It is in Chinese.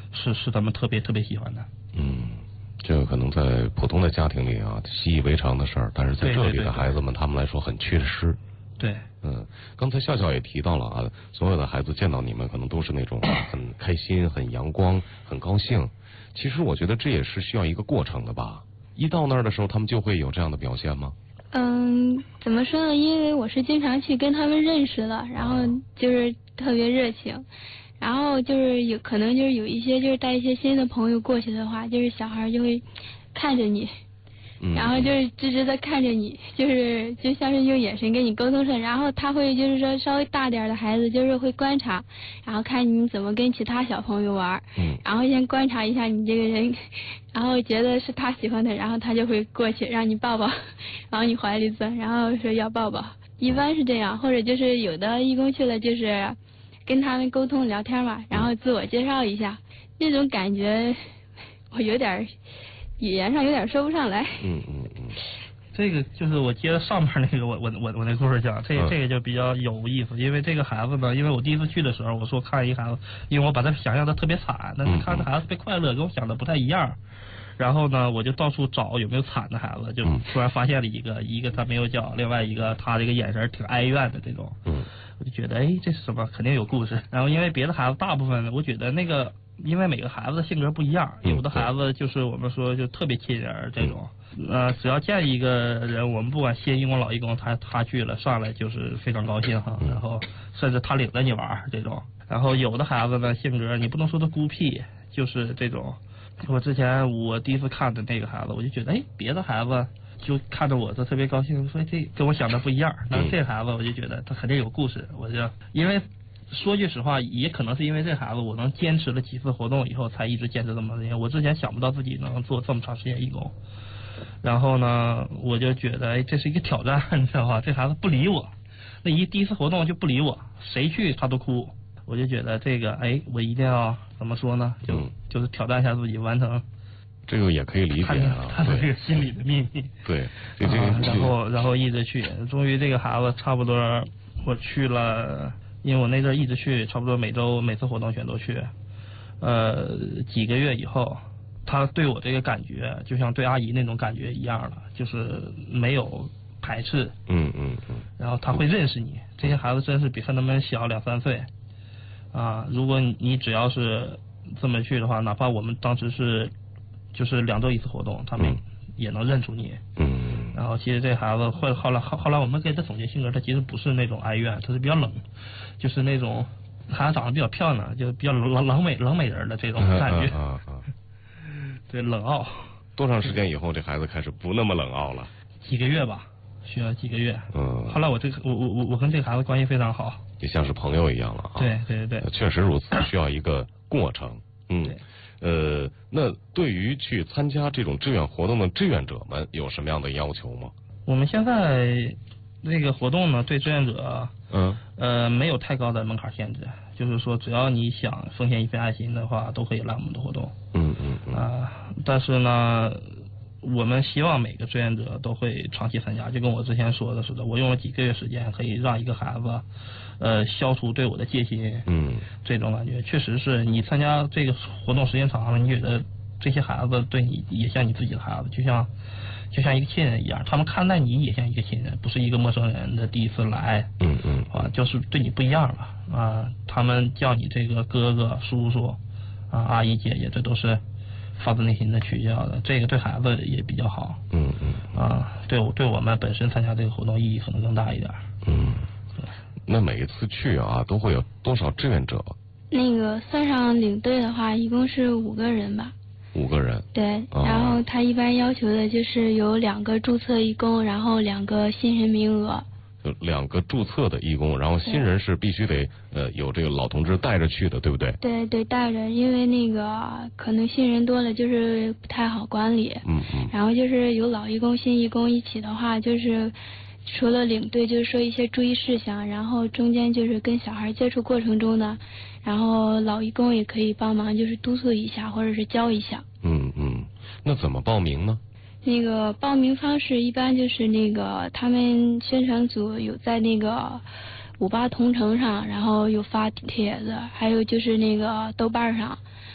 是他们特别喜欢的。 这个可能在普通的家庭里啊习以为常的事儿，但是在这里的孩子们，他们来说很缺失。 对， 刚才笑笑也提到了啊，所有的孩子见到你们可能都是那种很开心、很阳光、很高兴。其实我觉得这也是需要一个过程的吧。一到那儿的时候，他们就会有这样的表现吗？ 怎么说呢？因为我是经常去跟他们认识了，然后就是特别热情，然后就是可能就是有一些就是带一些新的朋友过去的话，就是小孩就会看着你。然后就是直直的看着你，就像是用眼神跟你沟通似的。然后他会就是说稍微大点的孩子就是会观察，然后看你怎么跟其他小朋友玩，然后先观察一下你这个人，然后觉得是他喜欢的，然后他就会过去让你抱抱，往你怀里钻，然后说要抱抱。一般是这样，或者就是有的义工去了就是跟他们沟通聊天嘛，然后自我介绍一下，那种感觉我有点语言上有点说不上来。 这个就是我接着上面那个我那故事讲，这个就比较有意思，因为这个孩子呢，因为我第一次去的时候，我说看一孩子，因为我把他想象的特别惨，但是看这孩子特别快乐，跟我想的不太一样。然后呢，我就到处找有没有惨的孩子，就突然发现了一个他没有脚，另外一个他这个眼神挺哀怨的这种。我就觉得这是什么？肯定有故事。然后因为别的孩子大部分我觉得那个。因为每个孩子的性格不一样，有的孩子就是我们说就特别亲人这种，只要见一个人，我们不管新义工老义工，他去了上来就是非常高兴哈，然后甚至他领着你玩这种。然后有的孩子呢性格你不能说他孤僻，就是这种。我之前我第一次看的那个孩子，我就觉得别的孩子就看着我就特别高兴，说这跟我想的不一样。那这孩子我就觉得他肯定有故事，我就因为。说句实话，也可能是因为这孩子，我能坚持了几次活动以后，才一直坚持这么多年。我之前想不到自己能做这么长时间义工，然后呢，我就觉得这是一个挑战，你知道吧？这孩子不理我，第一次活动就不理我，谁去他都哭。我就觉得这个，我一定要怎么说呢？就是挑战一下自己，完成。 这个也可以理解啊， 他的这个心理的秘密。 对， 然后一直去，终于这个孩子差不多我去了。因为我那阵一直去，差不多每次活动全都去，几个月以后，他对我这个感觉就像对阿姨那种感觉一样了，就是没有排斥。然后他会认识你，这些孩子真是比他们小2-3岁，如果你只要是这么去的话，哪怕我们当时就是2周一次活动，他们也能认出你。然后其实这孩子后来我们给他总结性格，他其实不是那种哀怨，他是比较冷，就是那种孩子长得比较漂亮，就比较冷美人的这种感觉。对，冷傲。 多长时间以后这孩子开始不那么冷傲了？ 几个月吧，需要几个月。后来我跟这个孩子关系非常好， 也像是朋友一样了啊。 对， 确实如此，需要一个过程。那对于去参加这种志愿活动的志愿者们有什么样的要求吗？ 我们现在这个活动呢，对志愿者没有太高的门槛限制，就是说只要你想奉献一份爱心的话，都可以来我们的活动。但是呢，我们希望每个志愿者都会长期参加，就跟我之前说的似的，我用了几个月时间可以让一个孩子消除对我的戒心。这种感觉确实是你参加这个活动时间长了，你觉得这些孩子对你也像你自己的孩子，就像一个亲人一样，他们看待你也像一个亲人，不是一个陌生人的第一次来。就是对你不一样了他们叫你这个哥哥叔叔阿姨姐姐，这都是发自内心的去叫的，这个对孩子也比较好。对我们本身参加这个活动意义可能更大一点。 那每一次去都会有多少志愿者？ 那个算上领队的话，一共是5个人吧。 5个人。 对，然后他一般要求的就是有2个注册义工，然后2个新人名额。 就2个注册的义工，然后新人是必须得有这个老同志带着去的，对不对？ 对，带着，因为那个可能新人多了就是不太好管理。然后就是有老义工、新义工一起的话，就是除了领队，就是说一些注意事项，然后中间就是跟小孩接触过程中呢，然后老义工也可以帮忙，就是督促一下或者是教一下。 那怎么报名呢？ 那个报名方式一般就是那个他们宣传组有在那个58同城上，然后有发帖子，还有就是那个豆瓣上，